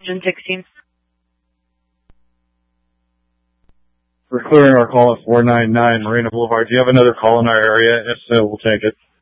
engine 16. We're clearing our call at 499 Marina Boulevard. Do you have another call in our area? If so, we'll take it.